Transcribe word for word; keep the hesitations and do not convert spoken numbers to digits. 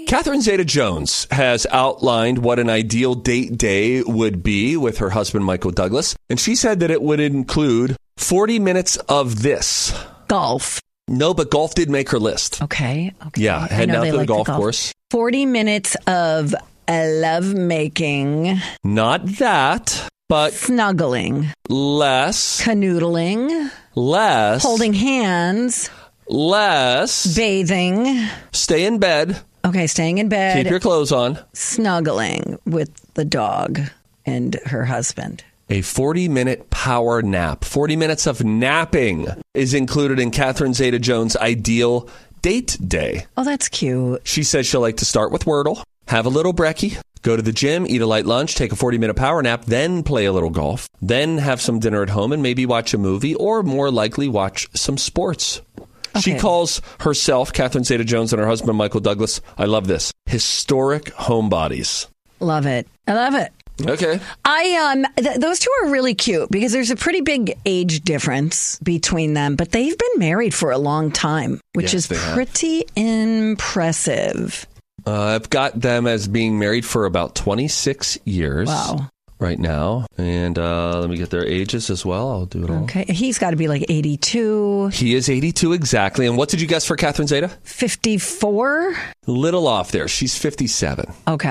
Catherine Zeta-Jones has outlined what an ideal date day would be with her husband, Michael Douglas. And she said that it would include forty minutes of this. Golf. No, but golf did make her list. Okay. okay. Yeah, heading out to the like golf, the golf course. forty minutes of love making. Not that, but snuggling. Less. Canoodling. Less. Holding hands. Less. Bathing. Stay in bed. Okay, staying in bed. Keep your clothes on. Snuggling with the dog and her husband. A forty-minute power nap. forty minutes of napping is included in Catherine Zeta-Jones' ideal date day. Oh, that's cute. She says she'll like to start with Wordle, have a little brekkie, go to the gym, eat a light lunch, take a forty-minute power nap, then play a little golf, then have some dinner at home and maybe watch a movie or more likely watch some sports. Okay. She calls herself, Catherine Zeta-Jones, and her husband, Michael Douglas, I love this, historic homebodies. Love it. I love it. Okay. I um th- those two are really cute because there's a pretty big age difference between them, but they've been married for a long time, which Yes, is pretty impressive. Uh, I've got them as being married for about twenty-six years. Wow. Right now. And uh, let me get their ages as well. I'll do it all. Okay. He's got to be like eighty-two. He is eighty-two exactly. And what did you guess for Catherine Zeta? fifty-four? Little off there. She's fifty-seven. Okay.